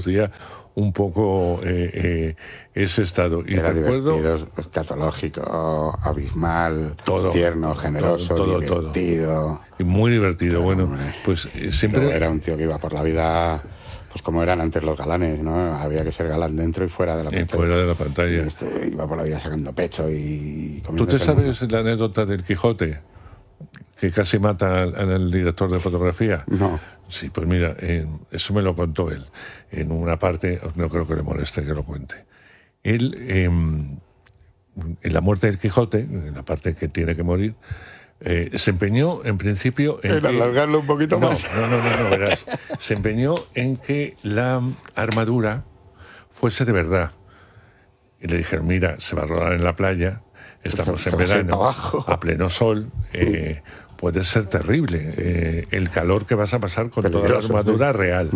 producía un poco ese estado. Y era recuerdo, divertido, escatológico, abismal, todo, tierno, generoso, todo. divertido. Y muy divertido. Claro, bueno, hombre. pues siempre... Pero era un tío que iba por la vida, pues como eran antes los galanes, ¿no? Había que ser galán dentro y fuera de la pantalla. fuera de la pantalla. Y iba por la vida sacando pecho y ¿Tú comiendo. te sabes la anécdota del Quijote? Que casi mata al director de fotografía. No. Sí, pues mira, eso me lo contó él. En una parte, no creo que le moleste que lo cuente. Él, en la muerte del Quijote, en la parte que tiene que morir, se empeñó en principio en que... alargarlo un poquito más. No, verás. Se empeñó en que la armadura fuese de verdad. Y le dijeron, mira, se va a rodar en la playa, estamos en verano, a pleno sol, puede ser terrible el calor que vas a pasar con toda la armadura real.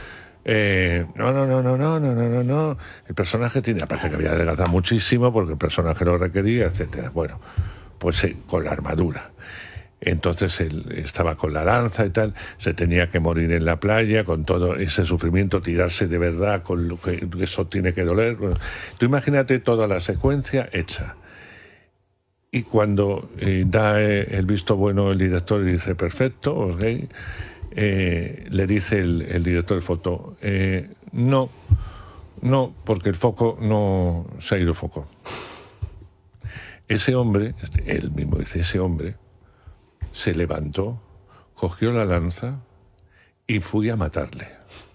No. El personaje tiene, aparte que había adelgazado muchísimo porque el personaje lo requería, etcétera. Bueno, pues con la armadura. Entonces él estaba con la lanza y tal, se tenía que morir en la playa con todo ese sufrimiento, tirarse de verdad con lo que eso tiene que doler. Bueno, tú imagínate toda la secuencia hecha. Y cuando da el visto bueno el director y dice, perfecto, ok, le dice el director de foto, no, porque el foco no se ha ido el foco. Ese hombre, él mismo dice, ese hombre se levantó, cogió la lanza y fui a matarle.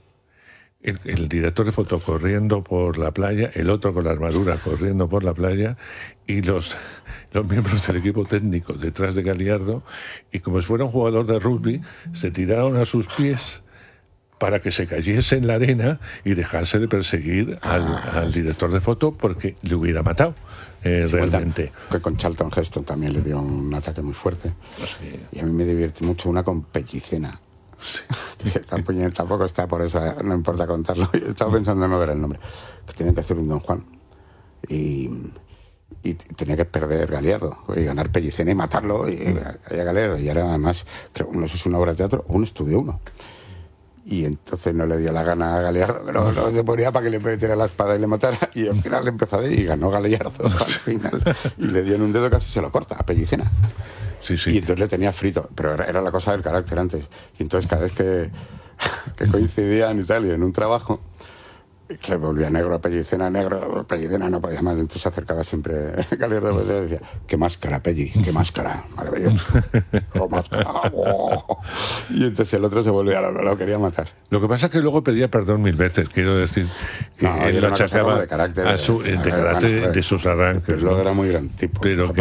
El director de foto corriendo por la playa, el otro con la armadura corriendo por la playa y los miembros del equipo técnico detrás de Galiardo, y como si fuera un jugador de rugby, se tiraron a sus pies para que se cayese en la arena y dejarse de perseguir al director de foto porque le hubiera matado. Realmente. Que con Charlton Heston también le dio un ataque muy fuerte. Sí. Y a mí me divierte mucho una con Pellicena. Sí. Tampoco está por eso, no importa contarlo. Yo estaba pensando en no ver el nombre. Que tienen que hacer un Don Juan. Y tenía que perder Galiardo y ganar Pellicena y matarlo y a Galiardo. Y ahora además, creo, no sé si es una obra de teatro o un estudio uno. Y entonces no le dio la gana a Galiardo, pero no se ponía para que le metiera la espada y le matara. Y al final empezó a ir y ganó Galiardo al final. Y le dio en un dedo, casi se lo corta a Pellicena. Sí. Y entonces le tenía frito, pero era la cosa del carácter antes. Y entonces cada vez que coincidían y tal, y en un trabajo, que le volvía negro a Pellicena, no podía más. Entonces se acercaba siempre Galiardo y decía, qué máscara, Pelli, qué máscara, maravilloso. Oh, máscara, oh. Y entonces el otro se volvía, lo quería matar. Lo que pasa es que luego pedía perdón 1000 veces, quiero decir, que él lo achacaba de carácter, de sus arranques. Luego era muy gran tipo. Pero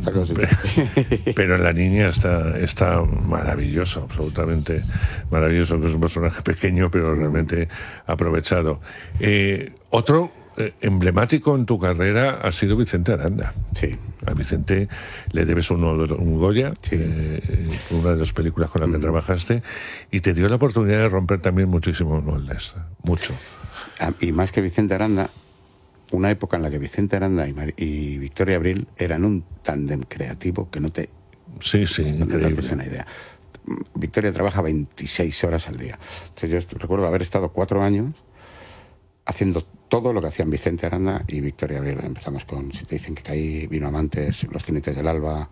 en la niña está maravilloso, absolutamente maravilloso, que es un personaje pequeño pero realmente aprovechado. Otro emblemático en tu carrera ha sido Vicente Aranda. Sí. A Vicente le debes un Goya, sí. Una de las películas con la que trabajaste, y te dio la oportunidad de romper también muchísimos moldes, mucho. Y más que Vicente Aranda, una época en la que Vicente Aranda y Victoria Abril eran un tándem creativo que no te... Sí, increíble. No te hace una idea. Victoria trabaja 26 horas al día. Entonces yo recuerdo haber estado 4 años haciendo todo lo que hacían Vicente Aranda y Victoria Abril. Empezamos con Si te dicen que caí, Vino Amantes, Los jinetes del alba,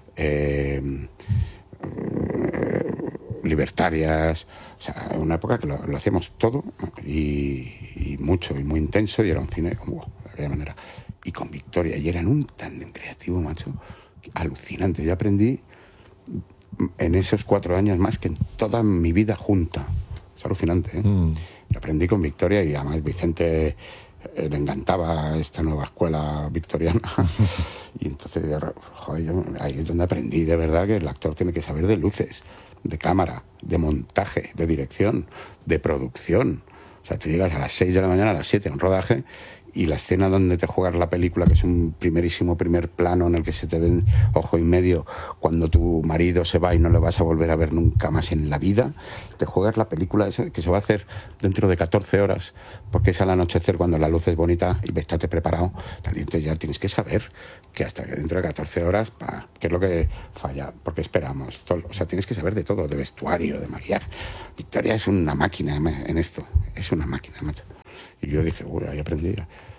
Libertarias. O sea, una época que lo hacíamos todo y mucho y muy intenso, y era un cine de aquella manera. Y con Victoria, y eran un tándem creativo, macho, alucinante. Yo aprendí en esos 4 años más que en toda mi vida junta. Es alucinante, ¿eh? Yo aprendí con Victoria, y además Vicente le encantaba esta nueva escuela victoriana. Y entonces, ahí es donde aprendí de verdad que el actor tiene que saber de luces, de cámara, de montaje, de dirección, de producción. O sea, tú llegas a las 6 de la mañana, a las 7 a un rodaje, y la escena donde te juegas la película, que es un primerísimo primer plano en el que se te ven ojo y medio cuando tu marido se va y no lo vas a volver a ver nunca más en la vida, te juegas la película que se va a hacer dentro de 14 horas, porque es al anochecer cuando la luz es bonita y estate preparado. Entonces ya tienes que saber que hasta que dentro de 14 horas, ¿qué es lo que falla? Porque esperamos. O sea, tienes que saber de todo, de vestuario, de maquillaje. Victoria es una máquina en esto, es una máquina, macho. Y yo dije, uy, ahí aprendí.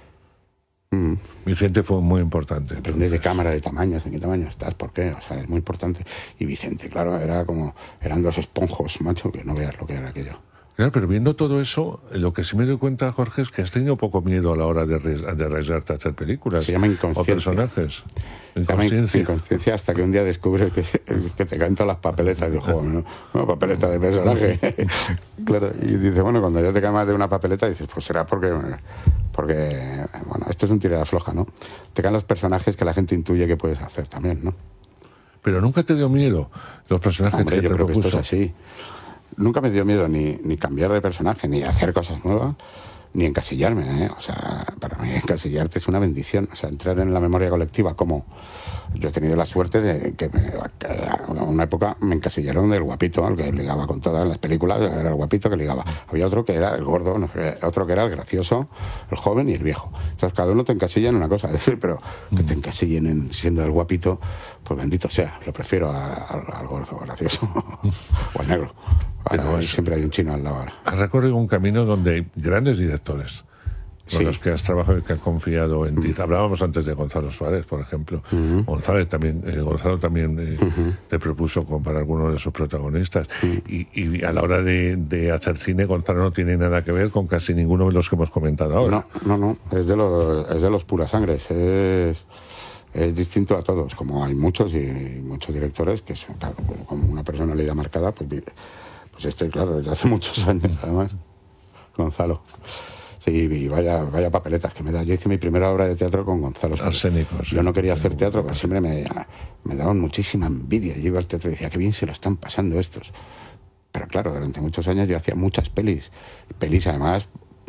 Vicente fue muy importante. Aprendí de cámara, de tamaños, en qué tamaño estás, por qué, o sea, es muy importante. Y Vicente, claro, eran dos esponjos, macho, que no veas lo que era aquello. Claro, pero viendo todo eso, lo que sí me doy cuenta, Jorge, es que has tenido poco miedo a la hora de arriesgarte a hacer películas. Se llama o inconsciencia. personajes. Inconsciencia hasta que un día descubres que te caen todas las papeletas. Y digo, no, papeleta de personaje. Claro, y dices, bueno, cuando ya te cae más de una papeleta, dices, pues será porque bueno, esto es un tirada floja, ¿no? Te caen los personajes que la gente intuye que puedes hacer también, ¿no? Pero nunca te dio miedo los personajes. Hombre, que yo te creo que propuso. esto es así. Nunca me dio miedo ni cambiar de personaje, ni hacer cosas nuevas, ni encasillarme, ¿eh? O sea, para mí encasillarte es una bendición. O sea, entrar en la memoria colectiva como... Yo he tenido la suerte de que en una época me encasillaron del guapito, el que ligaba con todas las películas, era el guapito que ligaba. Había otro que era el gordo, no sé, otro que era el gracioso, el joven y el viejo. Entonces cada uno te encasilla en una cosa, pero que te encasillen siendo el guapito, pues bendito sea, lo prefiero al gordo gracioso o al negro. Ahora, siempre hay un chino al lado ahora. Has recorrido un camino donde hay grandes directores con los que has trabajado y que han confiado en ti. Hablábamos antes de Gonzalo Suárez, por ejemplo. Gonzalo también te propuso para alguno de sus protagonistas. Y a la hora de hacer cine, Gonzalo no tiene nada que ver con casi ninguno de los que hemos comentado ahora. No. Es de los puras sangres. Es distinto a todos. Como hay muchos directores que son, claro, como una personalidad marcada, pues claro, desde hace muchos años, además. Gonzalo. Sí, y vaya papeletas que me da. Yo hice mi primera obra de teatro con Gonzalo. Arsénicos. Yo no quería hacer teatro, pero siempre me daban muchísima envidia. Yo iba al teatro y decía, qué bien se lo están pasando estos. Pero claro, durante muchos años yo hacía muchas pelis. Pelis, además,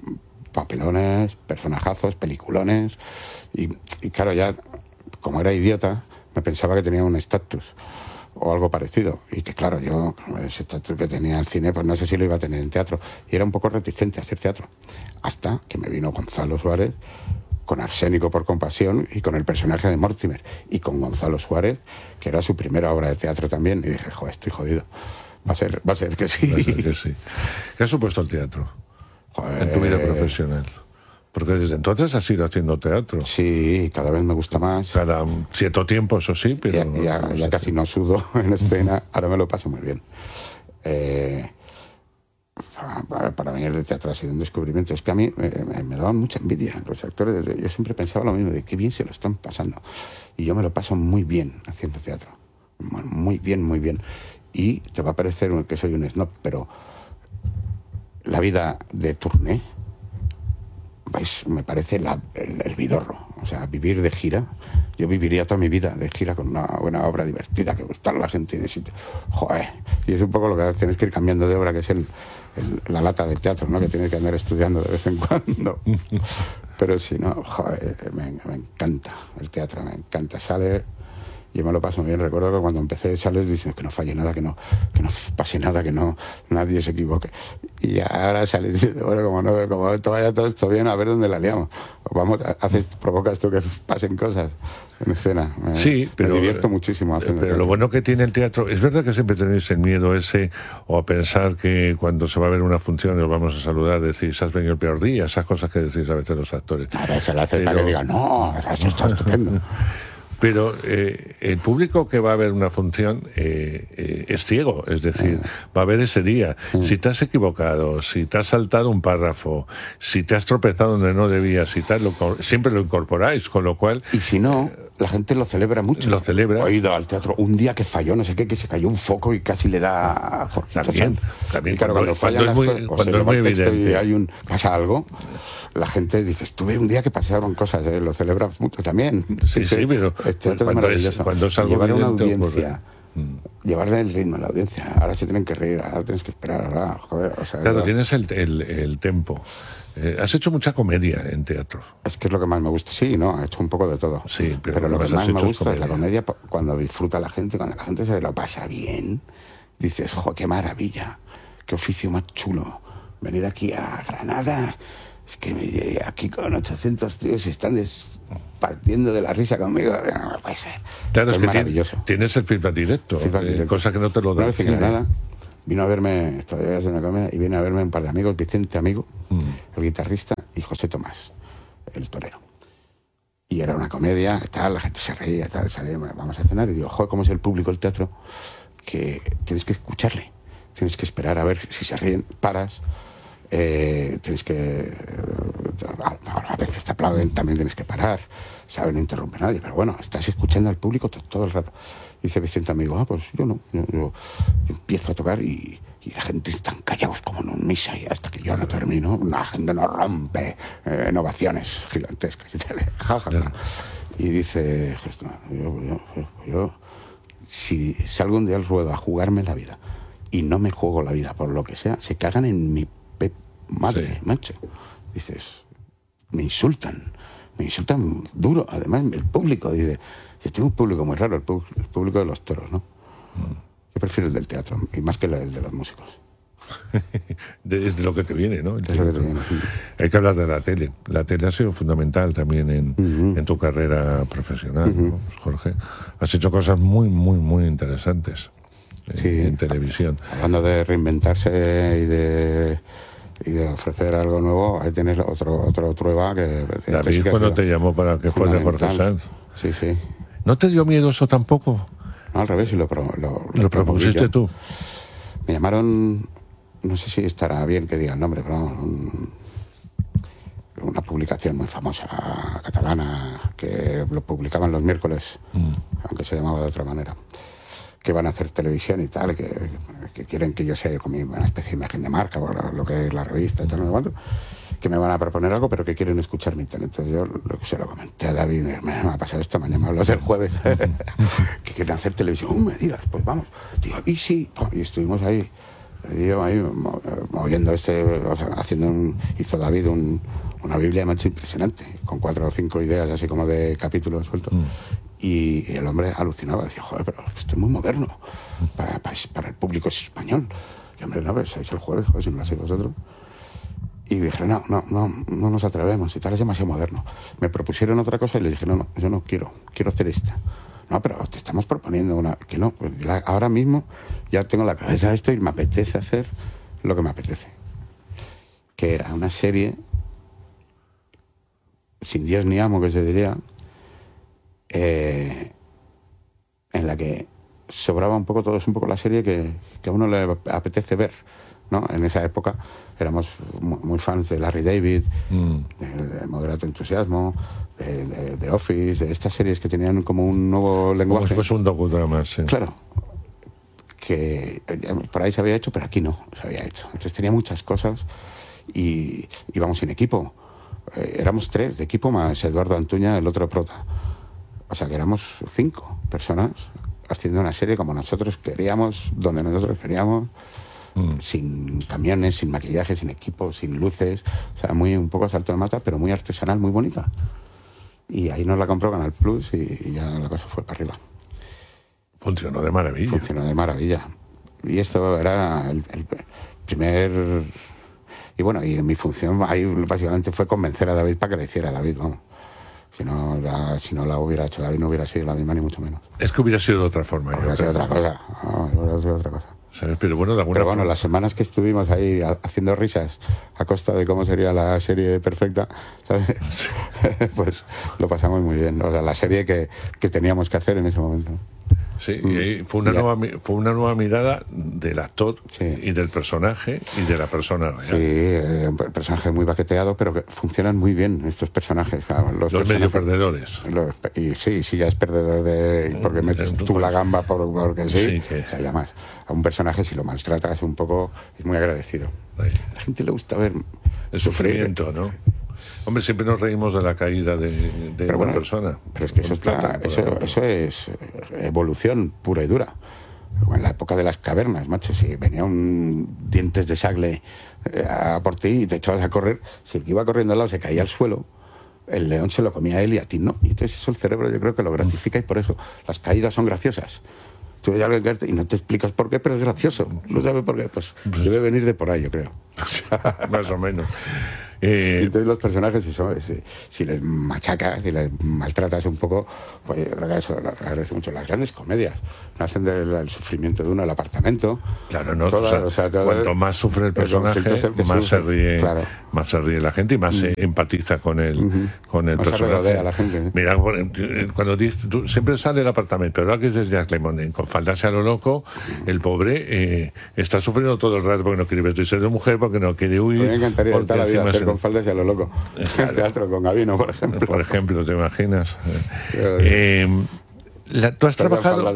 papelones, personajazos, peliculones. Y claro, ya, como era idiota, me pensaba que tenía un estatus o algo parecido, y que claro, yo ese estatus que tenía en cine, pues no sé si lo iba a tener en teatro, y era un poco reticente a hacer teatro, hasta que me vino Gonzalo Suárez con Arsénico por compasión y con el personaje de Mortimer, y con Gonzalo Suárez, que era su primera obra de teatro también, y dije, joder, estoy jodido, va a ser que sí. Va a ser que sí. ¿Qué ha supuesto el teatro en tu vida profesional? Porque desde entonces has ido haciendo teatro. Sí, cada vez me gusta más. Cada un cierto tiempo, eso sí, pero... Ya casi no sudo en escena, ahora me lo paso muy bien. Para mí el teatro ha sido un descubrimiento. Es que a mí me daban mucha envidia los actores. Yo siempre pensaba lo mismo, de qué bien se lo están pasando. Y yo me lo paso muy bien haciendo teatro. Muy bien, muy bien. Y te va a parecer que soy un snob, pero la vida de turné, me parece el vidorro. O sea, vivir de gira. Yo viviría toda mi vida de gira con una buena obra divertida, que gustar a la gente y de sitio. Joder. Y es un poco lo que tienes que ir cambiando de obra, que es la lata del teatro, ¿no? Que tienes que andar estudiando de vez en cuando. Pero si no, joder, me encanta el teatro, me encanta. Yo me lo paso bien. Recuerdo que cuando empecé sales diciendo que no falle nada, que no pase nada, que nadie se equivoque. Y ahora sales diciendo, bueno, como vaya todo esto bien, a ver dónde la liamos. Provocas tú que pasen cosas en escena. Sí, pero me divierto muchísimo haciendo pero teatro. Lo bueno que tiene el teatro, es verdad que siempre tenéis el miedo ese, o a pensar que cuando se va a ver una función os vamos a saludar, decís, has venido el peor día, esas cosas que decís a veces los actores. Ahora se le hace para que diga, no, eso está estupendo. Pero el público que va a ver una función es ciego, es decir, va a ver ese día. Si te has equivocado, si te has saltado un párrafo, si te has tropezado donde no debías y tal, siempre lo incorporáis, con lo cual... Y si no, la gente lo celebra mucho. Lo celebra. He ido al teatro un día que falló, no sé qué, que se cayó un foco y casi le da... También. Y claro, cuando fallan las cosas, cuando es muy evidente. Y pasa algo, la gente dice, estuve un día que pasaron cosas, lo celebras mucho también. Sí, pero cuando es algo llevar una evidente, audiencia, llevarle el ritmo a la audiencia, ahora se tienen que reír, ahora tienes que esperar, ahora, joder, o sea, claro, tienes el tempo. Has hecho mucha comedia en teatro. Es que es lo que más me gusta. Sí, no, he hecho un poco de todo. Sí, pero lo que más me gusta es la comedia, cuando disfruta la gente, cuando la gente se lo pasa bien, dices, jo, qué maravilla, qué oficio más chulo, venir aquí a Granada. Es que aquí con 800 tíos están partiendo de la risa conmigo. No puede ser. Claro, es que maravilloso. Tienes el feedback directo, cosa que no te lo da. No decir nada. Vino a verme, todavía es una comedia, y viene a verme un par de amigos, Vicente Amigo, el guitarrista, y José Tomás, el torero. Y era una comedia, tal, la gente se reía, tal, salíamos, vamos a cenar, y digo, joder, ¿cómo es el público del teatro? Que tienes que escucharle, tienes que esperar a ver si se ríen, paras, tienes que... a veces te aplauden, también tienes que parar, ¿sabes? No interrumpe a nadie, pero bueno, estás escuchando al público todo el rato. Y dice Vicente amigo, pues yo no, yo empiezo a tocar y la gente están callados como en un misa, y hasta que yo no termino, la gente nos rompe en ovaciones gigantescas. Y dice, yo si salgo un día al ruedo a jugarme la vida y no me juego la vida por lo que sea, se cagan en mi madre, macho. Dices, me insultan duro. Además, el público, dice, yo tengo un público muy raro, el público de los toros, ¿no? Yo prefiero el del teatro, y más que el de los músicos. Es de lo que te viene, ¿no? Es lo que te viene. Hay que hablar de la tele. La tele ha sido fundamental también en tu carrera profesional, ¿no, Jorge? Has hecho cosas muy, muy, muy interesantes en televisión. Hablando de reinventarse y de ofrecer algo nuevo, ahí tienes otra prueba que... David, cuando te llamó para que fuese Jorge Sanz. Sí, sí. ¿No te dio miedo eso tampoco? No, al revés, y lo propusiste tú. Me llamaron, no sé si estará bien que diga el nombre, pero una publicación muy famosa catalana que lo publicaban los miércoles, aunque se llamaba de otra manera, que van a hacer televisión y tal, que quieren que yo sea como una especie de imagen de marca por lo que es la revista y tal, no sé cuánto, que me van a proponer algo, pero que quieren escuchar mi talento. Yo se lo comenté a David, me ha pasado esto, mañana los del jueves, que quieren hacer televisión. Me digas, pues vamos. Digo, y sí, y estuvimos ahí moviendo hizo David una Biblia macho impresionante, con 4 o 5 ideas así como de capítulos sueltos. Y el hombre alucinaba, decía, joder, pero esto es muy moderno para el público español. Y hombre, no, pero sois el jueves, joder, si no lo hacéis vosotros. Y dije, no nos atrevemos y tal, es demasiado moderno. Me propusieron otra cosa y le dije, no, yo no quiero hacer esta. No, pero te estamos proponiendo una... Que no, pues ahora mismo ya tengo la cabeza de esto y me apetece hacer lo que me apetece. Que era una serie sin Dios ni amo, que se diría, en la que sobraba un poco la serie que a uno le apetece ver, ¿no? En esa época éramos muy fans de Larry David, de Moderato Entusiasmo, de Office, de estas series que tenían como un nuevo lenguaje. Como si fuese un docudrama, sí. Claro, que por ahí se había hecho, pero aquí no se había hecho. Entonces tenía muchas cosas y íbamos en equipo. Éramos 3 de equipo más Eduardo Antuña, el otro prota. O sea que éramos 5 personas haciendo una serie como nosotros queríamos, donde nosotros queríamos. Sin camiones, sin maquillaje, sin equipo, sin luces, o sea, un poco salto de mata, pero muy artesanal, muy bonita. Y ahí nos la compró Canal Plus y ya la cosa fue para arriba. Funcionó de maravilla. Y esto era el primer... Y bueno, y mi función ahí básicamente fue convencer a David para que le hiciera David, vamos. Si no la hubiera hecho David, no hubiera sido la misma, ni mucho menos. Es que hubiera sido de otra forma. Hubiera sido otra cosa. Hubiera sido otra cosa. ¿Sabes? Pero bueno, las semanas que estuvimos ahí haciendo risas a costa de cómo sería la serie perfecta, ¿sabes? Sí. Pues lo pasamos muy bien. O sea, la serie que teníamos que hacer en ese momento. Sí, y fue una nueva mirada del actor, sí, y del personaje y de la persona real. Sí, un personaje muy baqueteado, pero que funcionan muy bien estos personajes. Claro, los medio perdedores. Y si ya es perdedor porque metes tú la gamba porque sí, o sea, ya más. A un personaje, si lo maltratas un poco, es muy agradecido. Sí. A la gente le gusta ver el sufrimiento, ¿no? Hombre, siempre nos reímos de la caída de una persona. Pero es que eso es evolución pura y dura. En la época de las cavernas, macho, si venía un dientes de sable a por ti y te echabas a correr, si el que iba corriendo al lado se caía al suelo, el león se lo comía a él y a ti no. Y entonces eso el cerebro yo creo que lo gratifica y por eso las caídas son graciosas. Tú ves algo y no te explicas por qué, pero es gracioso. ¿No sabes por qué? Pues debe venir de por ahí, yo creo. Más o menos. Entonces los personajes, si les machacas, si les maltratas un poco, pues yo creo que eso lo agradece mucho. Las grandes comedias nacen del sufrimiento de uno, el apartamento. Claro, ¿no? Cuanto más sufre el personaje, más se ríe, claro. Más se ríe la gente y más se empatiza con el personaje. Se rodea a la gente, ¿sí? Mira, cuando dices, tú siempre sale del apartamento, pero ahora que dices Jack Lemmon, con faldarse a lo loco, el pobre está sufriendo todo el rato porque no quiere vestirse de mujer, porque no quiere huir. Me encantaría toda la vida hacer con faldas y a lo loco. Claro. En teatro, con Gabino, por ejemplo. Por ejemplo, ¿te imaginas? ¿Tú has trabajado?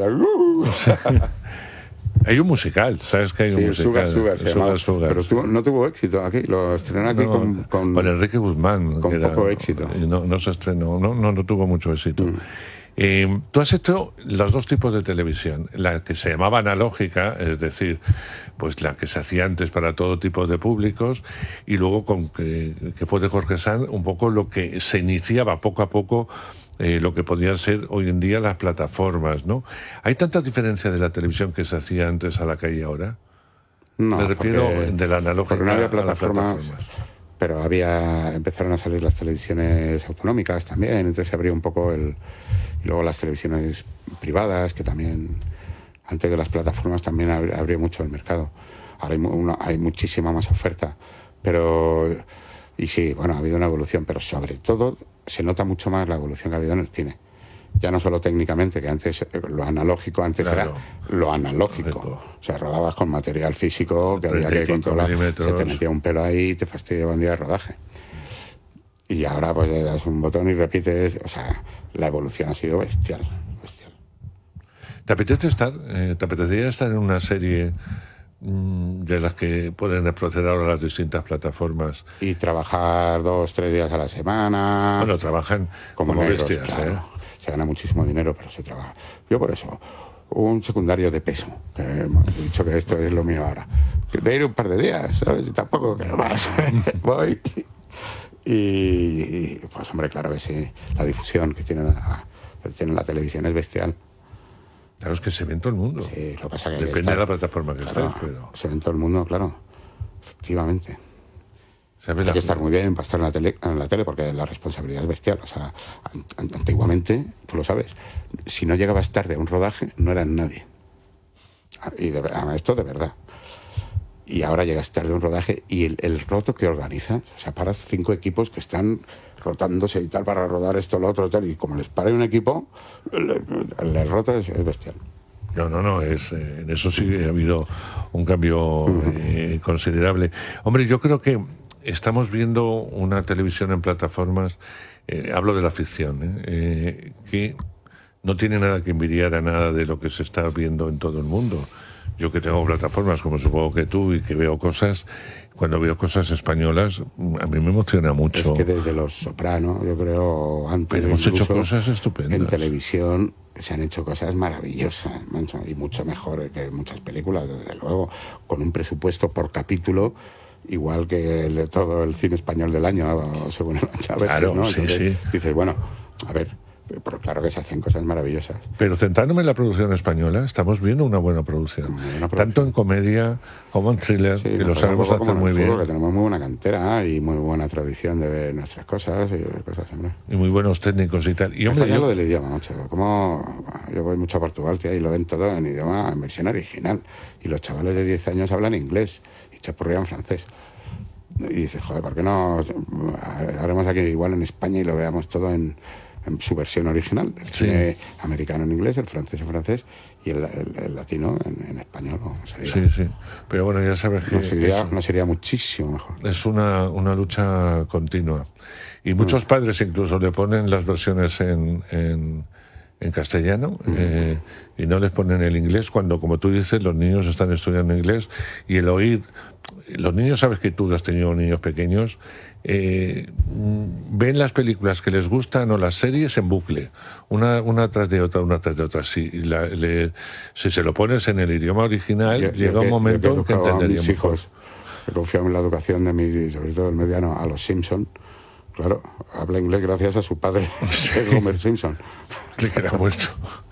Hay un musical, ¿sabes que hay un musical? Sugar. Pero no tuvo éxito aquí, lo estrenó aquí con Enrique Guzmán. Con poco éxito. No se estrenó, no tuvo mucho éxito. Tú has hecho los dos tipos de televisión, la que se llamaba analógica, es decir, pues la que se hacía antes para todo tipo de públicos, y luego que fue de Jorge Sanz, un poco lo que se iniciaba poco a poco, lo que podían ser hoy en día las plataformas, ¿no? ¿Hay tanta diferencia de la televisión que se hacía antes a la que hay ahora? No, me refiero de la analógica no había plataformas. Pero empezaron a salir las televisiones autonómicas también, entonces se abrió un poco y luego las televisiones privadas, que también, antes de las plataformas, también abrió mucho el mercado. Ahora hay muchísima más oferta, y sí, bueno, ha habido una evolución, pero sobre todo se nota mucho más la evolución que ha habido en el cine. Ya no solo técnicamente, que antes lo analógico era lo analógico. O sea, rodabas con material físico que había que controlar. Se te metía un pelo ahí y te fastidiaba un día de rodaje. Y ahora pues le das un botón y repites. O sea, la evolución ha sido bestial. ¿Te apetecería estar en una serie de las que pueden ofrecer ahora las distintas plataformas? Y trabajar 2-3 días a la semana. Bueno, trabajan como bestias, claro. Se gana muchísimo dinero, pero se trabaja. Yo por eso, un secundario de peso, que hemos dicho que esto es lo mío ahora. De ir un par de días, ¿sabes? Y tampoco quiero más. Voy. Y pues hombre, claro que sí, la difusión que tiene la televisión es bestial. Claro, es que se ve en todo el mundo. Sí, lo que pasa que depende de la plataforma que estés, pero... Se ve en todo el mundo, claro. Efectivamente. Hay que estar muy bien para estar en la tele porque la responsabilidad es bestial. O sea, antiguamente, tú lo sabes, si no llegabas tarde a un rodaje, no eras nadie. Y esto de verdad. Y ahora llegas tarde a un rodaje y el roto que organizas, o sea, paras 5 equipos que están rotándose y tal para rodar esto, lo otro, tal, y como les para un equipo, el roto es bestial. No, en eso sí ha habido un cambio considerable. Hombre, yo creo que estamos viendo una televisión en plataformas, hablo de la ficción, que no tiene nada que envidiar a nada de lo que se está viendo en todo el mundo. Yo que tengo plataformas, como supongo que tú, y que veo cosas, cuando veo cosas españolas, a mí me emociona mucho. Es que desde Los Soprano, yo creo, antes... Pero hemos hecho cosas estupendas. En televisión se han hecho cosas maravillosas, y mucho mejor que muchas películas, desde luego, con un presupuesto por capítulo igual que el de todo el cine español del año, según el año. Claro, ¿no? Entonces, sí. Dices, bueno, a ver, pero claro que se hacen cosas maravillosas. Pero centrándome en la producción española, estamos viendo una buena producción. Tanto en comedia como en thriller, que lo sabemos hacer muy bien. Que tenemos muy buena cantera y muy buena tradición de ver nuestras cosas y cosas, hombre. Y muy buenos técnicos y tal. Y hombre, lo del idioma, macho. Como yo voy mucho a Portugal, tío, y lo ven todo en idioma, en versión original. Y los chavales de 10 años hablan inglés y chapurrean francés. Y dices, joder, ¿por qué no haremos aquí igual en España y lo veamos todo en su versión original? El cine americano en inglés, el francés en francés y el latino en español. Sí. Pero bueno, ya sabes que... No sería muchísimo mejor. Es una lucha continua. Y muchos padres incluso le ponen las versiones en castellano y no les ponen el inglés cuando, como tú dices, los niños están estudiando inglés y el oír... Los niños, sabes que tú has tenido niños pequeños, ven las películas que les gustan o las series en bucle, una tras de otra. Si se lo pones en el idioma original, llega un momento en que entenderíamos. Mis hijos, he confiado en la educación de sobre todo el mediano, a los Simpson. Claro, habla inglés gracias a su padre, Homer Simpson. Que le ha puesto.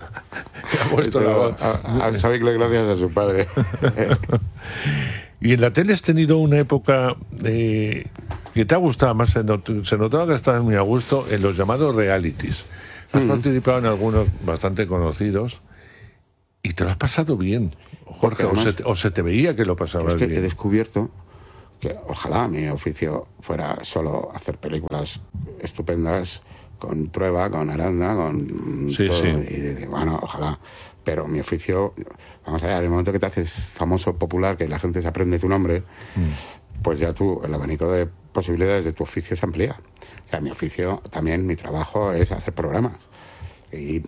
Sabe inglés gracias a su padre. Y en la tele has tenido una época que que te ha gustado más, se notaba que estabas muy a gusto en los llamados realities. Has participado en algunos bastante conocidos y te lo has pasado bien, Jorge, además, o se te veía que lo pasabas bien. He descubierto que ojalá mi oficio fuera solo hacer películas estupendas con Trueba, con Aranda, con todo, y bueno, ojalá, pero mi oficio, vamos a ver, en el momento que te haces famoso, popular, que la gente se aprende tu nombre, pues ya tú, el abanico de posibilidades de tu oficio se amplía. O sea, mi oficio también, mi trabajo es hacer programas y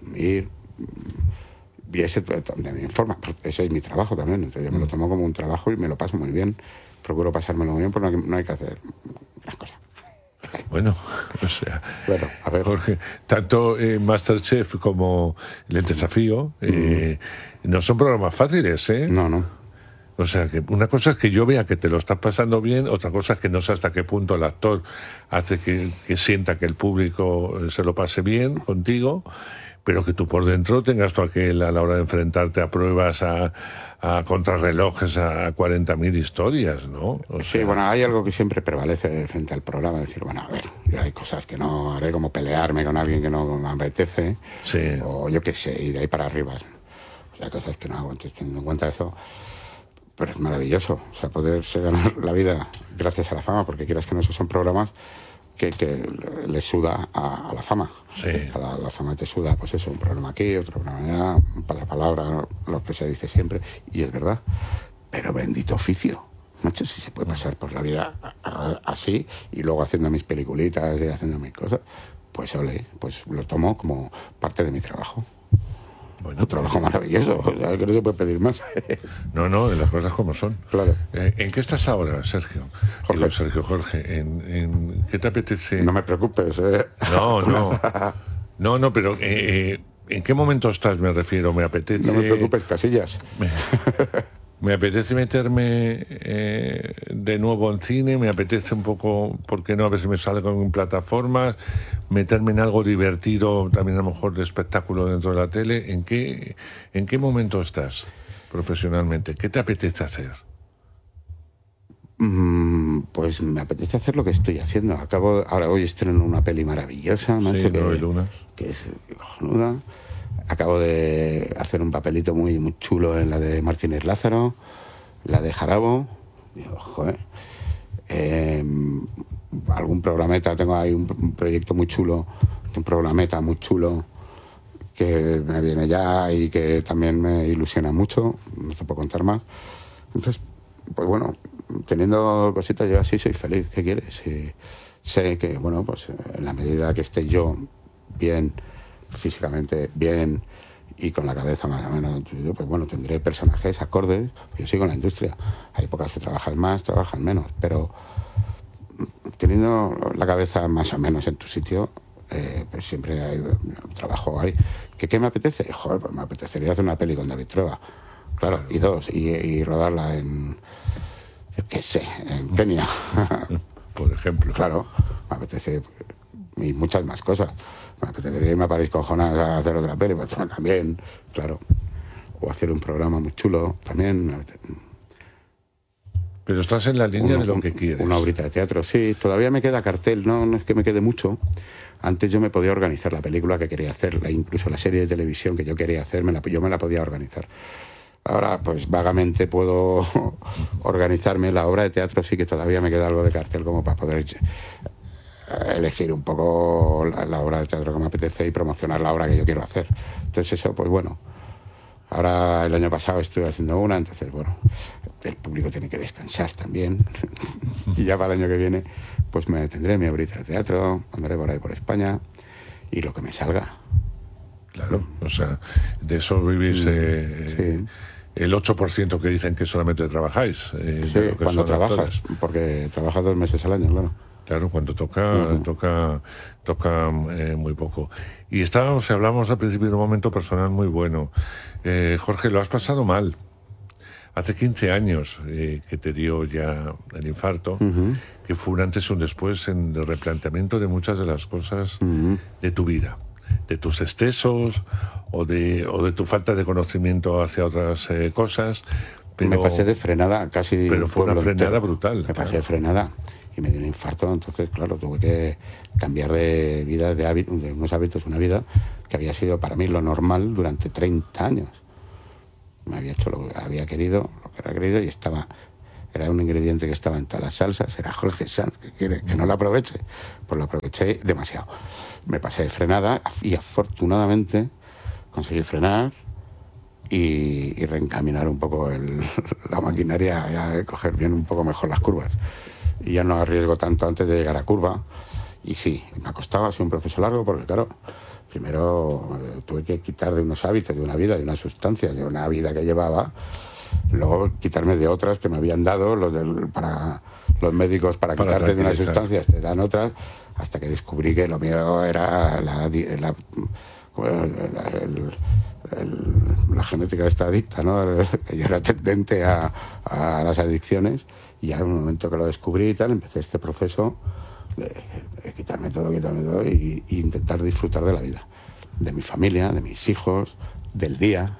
ese de mi forma, ese es mi trabajo también, entonces yo me lo tomo como un trabajo y me lo paso muy bien, procuro pasármelo muy bien, porque no hay que hacer gran cosa. Bueno, o sea, bueno, a ver. Jorge, tanto Masterchef como El Desafío no son programas fáciles, ¿eh? No. O sea, que una cosa es que yo vea que te lo estás pasando bien, otra cosa es que no sé hasta qué punto el actor hace que sienta que el público se lo pase bien contigo, pero que tú por dentro tengas tú aquel a la hora de enfrentarte a pruebas, a contrarrelojes, a 40.000 historias, ¿no? Sí, bueno, hay algo que siempre prevalece frente al programa, decir, bueno, a ver, yo hay cosas que no haré, como pelearme con alguien que no me apetece, o yo qué sé, y de ahí para arriba. O sea, cosas que no hago, entonces teniendo en cuenta eso, pero es maravilloso, o sea, poderse ganar la vida gracias a la fama, porque quieras que no, esos son programas que le suda a la fama. Sí. La fama te suda, pues eso, un programa aquí, otro programa allá, para la palabra, lo que se dice siempre, y es verdad. Pero bendito oficio, macho, si se puede pasar por la vida así, y luego haciendo mis peliculitas y haciendo mis cosas, pues ole, pues lo tomo como parte de mi trabajo. Bueno, un trabajo maravilloso, o sea, que no se puede pedir más. No, de las cosas como son. Claro. ¿En qué estás ahora, Sergio? Jorge, ¿en qué te apetece? No me preocupes, No, pero ¿en qué momento estás? Me refiero, me apetece... No me preocupes, Casillas. Me apetece meterme de nuevo en cine, me apetece un poco, ¿por qué no? A ver si me salgo en plataformas, meterme en algo divertido, también a lo mejor de espectáculo dentro de la tele. ¿En qué momento estás profesionalmente? ¿Qué te apetece hacer? Pues me apetece hacer lo que estoy haciendo. Ahora hoy estreno una peli maravillosa, macho, que es cojonuda. Acabo de hacer un papelito muy, muy chulo en la de Martínez Lázaro, la de Jarabo. Digo, joder. Algún programeta, tengo ahí un proyecto muy chulo, un programeta muy chulo que me viene ya y que también me ilusiona mucho, no te puedo contar más. Entonces, pues bueno, teniendo cositas yo así soy feliz. ¿Qué quieres? Y sé que, bueno, pues en la medida que esté yo bien, físicamente bien y con la cabeza más o menos, pues bueno, tendré personajes acordes. Yo sigo en la industria, hay épocas que trabajas más, trabajas menos, pero teniendo la cabeza más o menos en tu sitio, pues siempre hay trabajo ahí. ¿Qué me apetece? Joder, pues me apetecería hacer una peli con David Trueba, claro, y rodarla en, yo qué sé, en Kenia por ejemplo. Claro, me apetece, y muchas más cosas. Me apetecería irme a París con Jonás a hacer otra peli, pues también, claro. O hacer un programa muy chulo, también. Pero estás en la línea de lo que quieres. Una obrita de teatro, sí. Todavía me queda cartel, no es que me quede mucho. Antes yo me podía organizar la película que quería hacer, incluso la serie de televisión que yo quería hacer, yo me la podía organizar. Ahora, pues vagamente puedo organizarme. La obra de teatro sí que todavía me queda algo de cartel como para poder elegir un poco la obra de teatro que me apetece y promocionar la obra que yo quiero hacer. Entonces eso, pues bueno, ahora el año pasado estuve haciendo una, entonces bueno, el público tiene que descansar también y ya para el año que viene pues me tendré mi obrita de teatro, andaré por ahí por España y lo que me salga. Claro, o sea, de eso vivís sí. El 8% que dicen que solamente trabajáis. Sí, cuando trabajas, porque trabajas 2 meses al año, claro. Claro, cuando toca muy poco. Y hablamos al principio de un momento personal muy bueno. Jorge, lo has pasado mal. Hace 15 años que te dio ya el infarto, que fue un antes y un después en el replanteamiento de muchas de las cosas de tu vida, de tus excesos o de tu falta de conocimiento hacia otras cosas. Me pasé de frenada casi. Pero fue una frenada brutal. Me pasé de frenada. y me dio un infarto. Entonces, claro, tuve que cambiar de vida, de unos hábitos, una vida que había sido para mí lo normal durante 30 años. Me había hecho lo que había querido, lo que era querido, y era un ingrediente que estaba en todas las salsas, era Jorge Sanz, que quiere que no lo aproveche. Pues lo aproveché demasiado. Me pasé de frenada y afortunadamente conseguí frenar y reencaminar un poco la maquinaria, ya coger bien un poco mejor las curvas. Y ya no arriesgo tanto antes de llegar a curva. Y sí, me ha costado, ha sido un proceso largo porque, claro, primero tuve que quitar de unos hábitos, de una vida, de unas sustancias, de una vida que llevaba. Luego quitarme de otras que me habían dado para los médicos para quitarte de unas sustancias, te dan otras, hasta que descubrí que lo mío era la genética de esta adicta, ¿no? Que yo era tendente a las adicciones, y ya en un momento que lo descubrí y tal, empecé este proceso de quitarme todo y intentar disfrutar de la vida, de mi familia, de mis hijos, del día.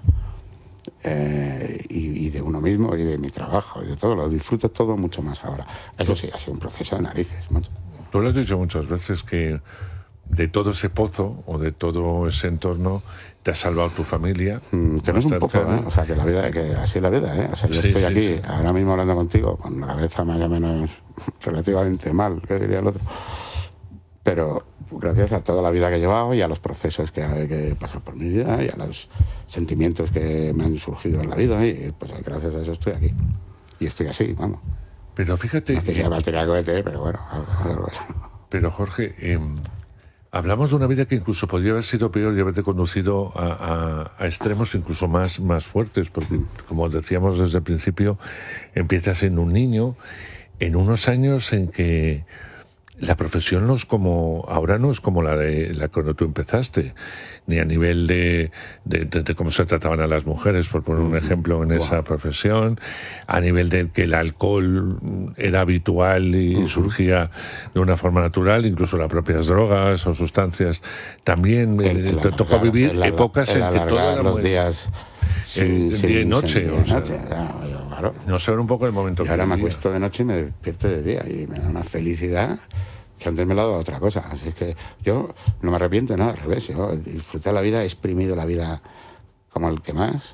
Y de uno mismo y de mi trabajo y de todo, lo disfruto todo mucho más ahora. Eso sí, ha sido un proceso de narices, macho. Tú lo has dicho muchas veces que de todo ese pozo o de todo ese entorno te ha salvado tu familia. Que no es un pozo, ¿eh? O sea, que la vida, que así es la vida, ¿eh? O sea, yo estoy aquí ahora mismo hablando contigo con la cabeza más o menos relativamente mal, que diría el otro. Pero gracias a toda la vida que he llevado y a los procesos que he pasado por mi vida y a los sentimientos que me han surgido en la vida, y pues gracias a eso estoy aquí. Y estoy así, vamos. Pero fíjate... No que sea batería cohete, pero bueno, algo así. Pero Jorge, hablamos de una vida que incluso podría haber sido peor y haberte conducido a extremos incluso más fuertes, porque como decíamos desde el principio, empiezas siendo un niño, en unos años en que la profesión ahora no es como la cuando tú empezaste, ni a nivel de cómo se trataban a las mujeres, por poner un ejemplo, en esa profesión, a nivel de que el alcohol era habitual y surgía de una forma natural, incluso las propias drogas o sustancias. También te tocó vivir épocas en que todo era los días día y noche. Claro. No sé, un poco el momento. Y ahora me acuesto de noche y me despierto de día, y me da una felicidad que antes me lo ha dado otra cosa. Así es que yo no me arrepiento de nada, al revés. Yo disfruté la vida, he exprimido la vida como el que más.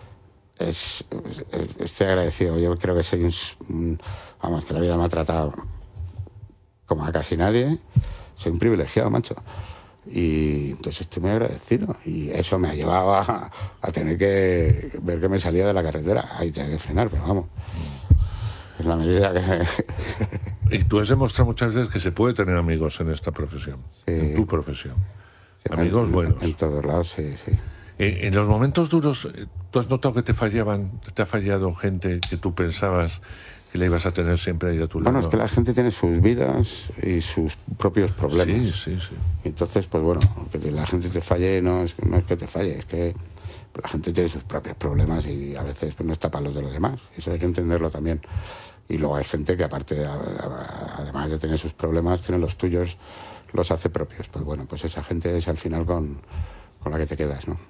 Estoy agradecido. Yo creo que soy vamos, que la vida me ha tratado como a casi nadie. Soy un privilegiado, macho. Y entonces estoy muy agradecido. Y eso me ha llevado a tener que ver que me salía de la carretera. Ahí tenía que frenar, pero vamos. En la medida que... Y tú has demostrado muchas veces que se puede tener amigos en esta profesión, en tu profesión. Sí, amigos buenos. En todos lados, sí. En los momentos duros, ¿tú has notado que te ha fallado gente que tú pensabas que la ibas a tener siempre ahí a tu lado? Bueno, es que la gente tiene sus vidas y sus propios problemas. Sí. Entonces, pues bueno, que la gente te falle no es que te falle, es que la gente tiene sus propios problemas y a veces pues no está para los de los demás. Eso hay que entenderlo también. Y luego hay gente que aparte, además de tener sus problemas, tiene los tuyos, los hace propios. Pues bueno, pues esa gente es al final con la que te quedas, ¿no?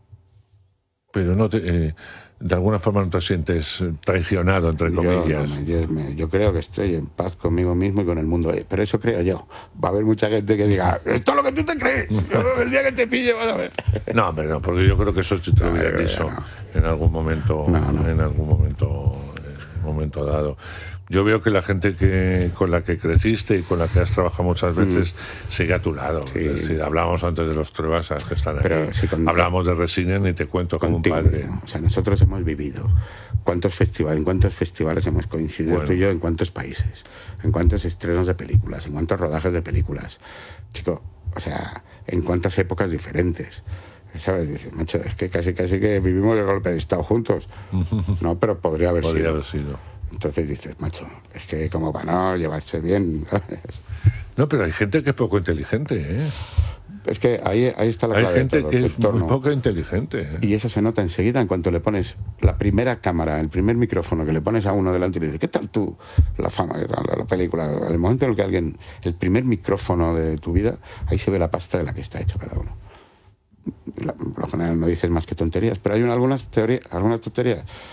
Pero no de alguna forma no te sientes traicionado, entre comillas. Yo creo que estoy en paz conmigo mismo y con el mundo. Pero eso creo yo. Va a haber mucha gente que diga, esto es lo que tú te crees. El día que te pille vas a ver. No, hombre, no, porque yo creo que eso sí te lo hubieran dicho en algún momento, en algún momento dado. Yo veo que la gente con la que creciste y con la que has trabajado muchas veces sigue a tu lado. Sí. Es decir, hablábamos antes de los Truebasas que están aquí. Sí, hablábamos de Resinen y te cuento como un padre. ¿No? O sea, nosotros hemos vivido en cuántos festivales hemos coincidido tú y yo, en cuántos países, en cuántos estrenos de películas, en cuántos rodajes de películas. Chico, o sea, en cuántas épocas diferentes. ¿Sabes? Dices, macho, es que casi que vivimos el golpe de Estado juntos. No, pero podría haber sido. Entonces dices, macho, es que como para no llevarse bien, ¿sabes? No, pero hay gente que es poco inteligente, ¿eh? Es que ahí está la clave. Hay gente todo, que es muy poco inteligente, ¿eh? Y eso se nota enseguida en cuanto le pones la primera cámara, el primer micrófono que le pones a uno delante y le dices, ¿qué tal tú? La fama, ¿qué tal la película? En el momento en el que el primer micrófono de tu vida, ahí se ve la pasta de la que está hecho cada uno. Por lo general no dices más que tonterías, pero hay algunas tonterías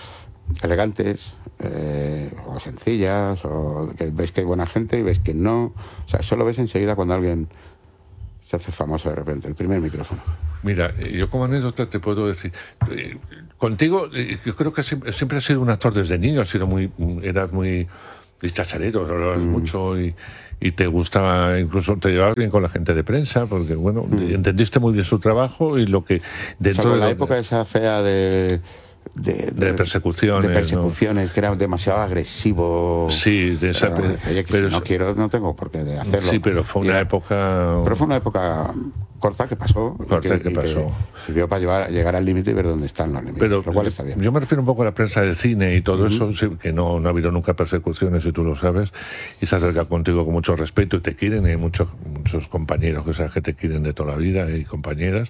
elegantes, o sencillas, o que ves que hay buena gente y ves que no. O sea, solo ves enseguida cuando alguien se hace famoso de repente, el primer micrófono. Mira, yo como anécdota te puedo decir, contigo, yo creo que siempre has sido un actor desde niño, eras muy chacharero, hablabas mucho y te gustaba, incluso te llevabas bien con la gente de prensa, porque bueno, entendiste muy bien su trabajo y lo que dentro de la época esa fea de persecuciones, ¿no? Que era demasiado agresivo. Sí, de esa, oye, que pero si no quiero, no tengo por qué hacerlo. Sí, pero fue una época... Pero fue una época corta que pasó. Que sirvió para llegar al límite y ver dónde están los límites, pero lo cual está bien. Yo me refiero un poco a la prensa de cine y todo eso, sí, que no ha habido nunca persecuciones, y tú lo sabes, y se acerca contigo con mucho respeto y te quieren, y hay muchos compañeros que sabes que te quieren de toda la vida, y compañeras.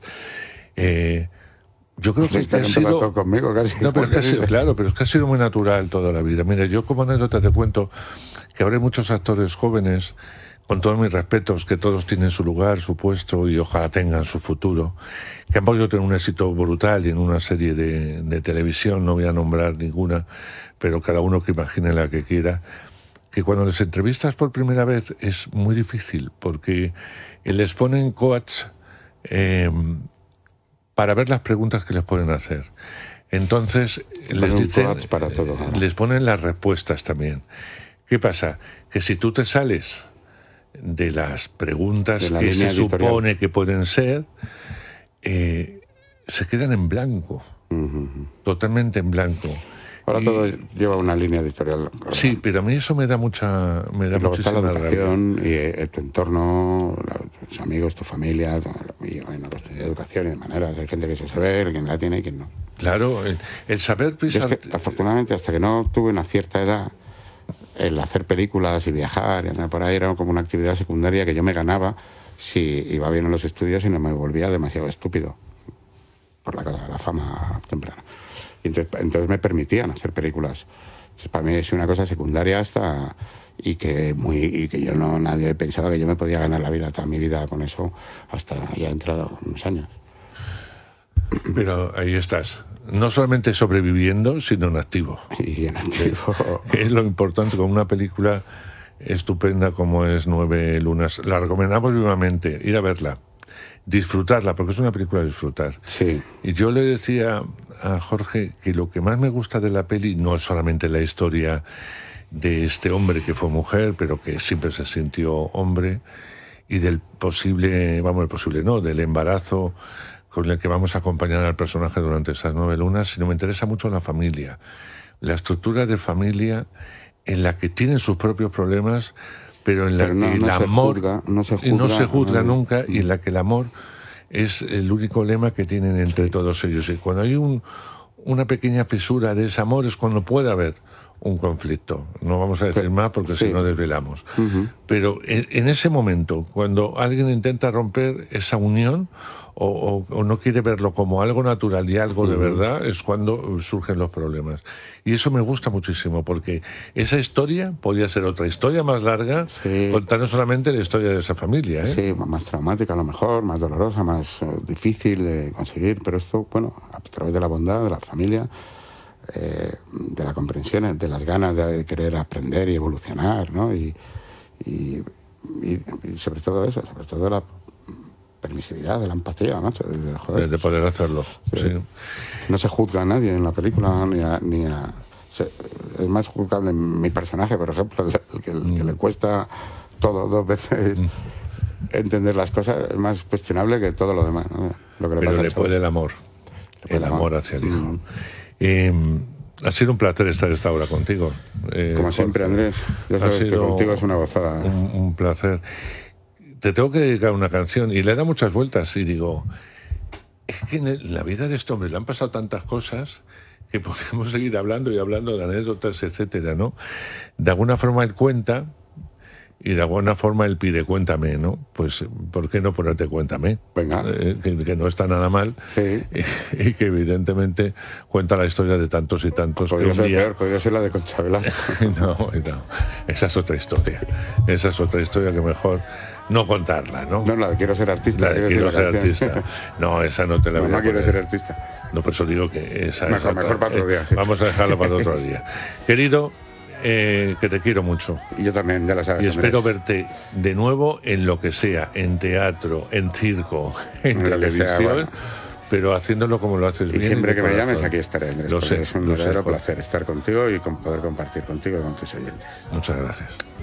Yo creo que ha sido conmigo casi. No, pero claro, pero es que ha sido muy natural toda la vida. Mira, yo como anécdota te cuento que ahora hay muchos actores jóvenes, con todos mis respetos, que todos tienen su lugar, su puesto y ojalá tengan su futuro, que han podido tener un éxito brutal y en una serie de televisión, no voy a nombrar ninguna, pero cada uno que imagine la que quiera, que cuando les entrevistas por primera vez es muy difícil, porque les ponen coach para ver las preguntas que les pueden hacer. Entonces, les ponen las respuestas también. ¿Qué pasa? Que si tú te sales de las preguntas que se supone que pueden ser, se quedan en blanco. Totalmente en blanco. Ahora todo lleva una línea editorial. Sí, pero a mí eso me da muchísima está la educación y tu entorno, tus amigos, tu familia, y bueno, pues de educación y de maneras. Hay gente que se sabe, quien la tiene y quien no. Claro, el saber pisar... Es que, afortunadamente, hasta que no tuve una cierta edad, el hacer películas y viajar y andar por ahí era como una actividad secundaria que yo me ganaba si iba bien en los estudios y no me volvía demasiado estúpido por la fama temprana. Y entonces me permitían hacer películas. Entonces, para mí es una cosa secundaria hasta y que yo nadie pensaba que yo me podía ganar la vida, toda mi vida con eso, hasta ya he entrado unos años. Pero ahí estás, no solamente sobreviviendo, sino en activo. Y en activo. Que es lo importante con una película estupenda como es 9 lunas. La recomendamos vivamente, ir a verla, disfrutarla, porque es una película de disfrutar. Sí. Y yo le decía a Jorge que lo que más me gusta de la peli no es solamente la historia de este hombre que fue mujer, pero que siempre se sintió hombre, y del del embarazo con el que vamos a acompañar al personaje durante esas 9 lunas, sino me interesa mucho la familia, la estructura de familia en la que tienen sus propios problemas, pero en la que el amor no se juzga nunca, y en la que el amor es el único lema que tienen entre todos ellos. Y cuando hay una pequeña fisura de ese amor es cuando puede haber un conflicto. No vamos a decir más porque si no desvelamos. Pero en ese momento, cuando alguien intenta romper esa unión o no quiere verlo como algo natural y algo de verdad, es cuando surgen los problemas. Y eso me gusta muchísimo, porque esa historia podía ser otra historia más larga, contando solamente la historia de esa familia, ¿eh? Sí, más traumática a lo mejor, más dolorosa, más difícil de conseguir, pero esto, bueno, a través de la bondad de la familia, de la comprensión, de las ganas de querer aprender y evolucionar, ¿no? Y sobre todo eso, sobre todo la permisividad, de la empatía, ¿no? De poder hacerlo. Sí. No se juzga a nadie en la película, es más juzgable mi personaje, por ejemplo, el que le cuesta todo 2 veces entender las cosas, es más cuestionable que todo lo demás, ¿no? Pero le puede el amor hacia el hijo. Ha sido un placer estar esta hora contigo. Como siempre, Andrés, ya sabes que contigo es una gozada. Un placer. Te tengo que dedicar una canción y le da muchas vueltas y digo, es que en la vida de este hombre le han pasado tantas cosas que podemos seguir hablando y hablando de anécdotas, etcétera, ¿no? De alguna forma él cuenta y de alguna forma él pide cuéntame, ¿no? Pues, ¿por qué no ponerte cuéntame? Venga. Que no está nada mal. Sí. Y que evidentemente cuenta la historia de tantos y tantos. Podría ser la de Concha Velasco. No, esa es otra historia. Esa es otra historia que mejor no contarla, ¿no? No, la de quiero ser artista. No, esa no te la voy a No quiero poner. ser artista. No, por eso digo que esa Mejor para otro día, sí. Vamos a dejarlo para otro día. Querido, que te quiero mucho. Y yo también, ya lo sabes. Y espero Andrés. verte de nuevo en lo que sea, en teatro, en circo, en En lo que sea, televisión, bueno. pero haciéndolo como lo haces Y bien. siempre de que me corazón. llames aquí estaré, Andrés. Lo porque sé, es un lo sé, verdadero Jorge. placer estar contigo y poder compartir contigo y con tus oyentes. Muchas gracias.